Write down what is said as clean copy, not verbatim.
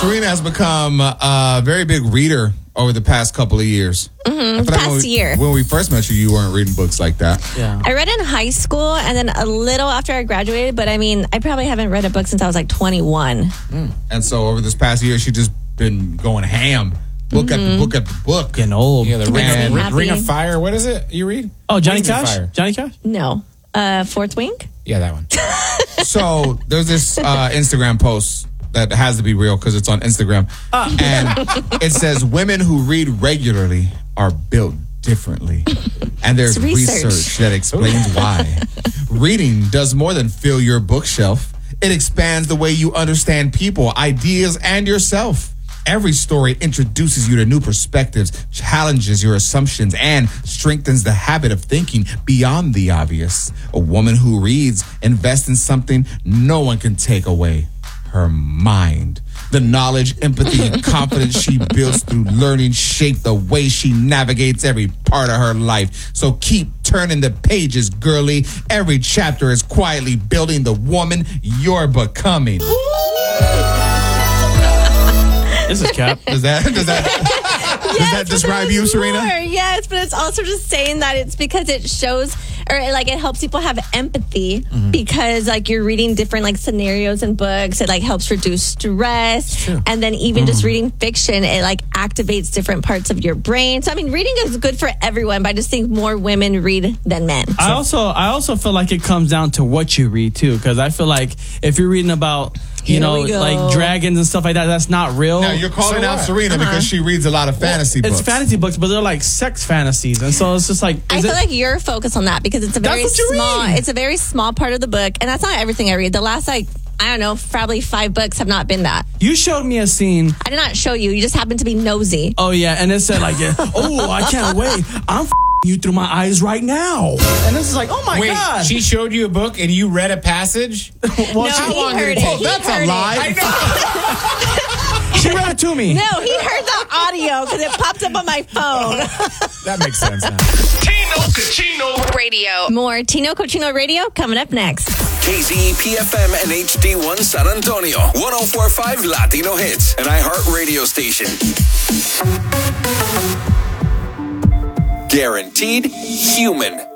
Serena has become a very big reader over the past couple of years. Past year. When we first met you, you weren't reading books like that. Yeah. I read in high school and then a little after I graduated, but I mean, I probably haven't read a book since I was like 21. And so over this past year, she just been going ham. Book after book after book. Getting old. Yeah, the I'm happy. Ring of Fire. What is it you read? Oh, Johnny Wings of Cash? Fire. Johnny Cash? No. Fourth Wing? Yeah, that one. So there's this Instagram post that has to be real because it's on Instagram. And it says women who read regularly are built differently. And there's It's research. that explains why. Reading does more than fill your bookshelf. It expands the way you understand people, ideas, and yourself. Every story introduces you to new perspectives, challenges your assumptions, and strengthens the habit of thinking beyond the obvious. A woman who reads invests in something no one can take away: her mind. The knowledge, empathy, and confidence she builds through learning shape the way she navigates every part of her life. So keep turning the pages, girly. Every chapter is quietly building the woman you're becoming. This is Cap. Does that describe you, Serena? Yes, but it's also just saying that it's because it shows, or like it helps people have empathy because like you're reading different like scenarios and books. It like helps reduce stress, and then even just reading fiction, it like activates different parts of your brain. So I mean, reading is good for everyone, but I just think more women read than men. I also feel like it comes down to what you read too, because I feel like if you're reading about like dragons and stuff like that, that's not real. Now you're calling out Serena because she reads a lot of fantasy books. It's fantasy books, but they're like sex fantasies, and so it's just like I feel like you're focused on that because it's a very small. It's a very small part of the book, and that's not everything I read. The last I don't know, probably 5 books have not been that. You showed me a scene. I did not show you. You just happened to be nosy. Oh yeah, and it said like, oh, I can't wait. I'm you through my eyes right now, and this is like, oh my god. She showed you a book and you read a passage? Well, no, he heard it. That's a lie. She read it to me. No, he heard the audio because it popped up on my phone. That makes sense now. Tino Cochino Radio. More Tino Cochino Radio coming up next. KZEP-FM and HD1 San Antonio. 104.5 Latino Hits. An iHeart radio station. Guaranteed human.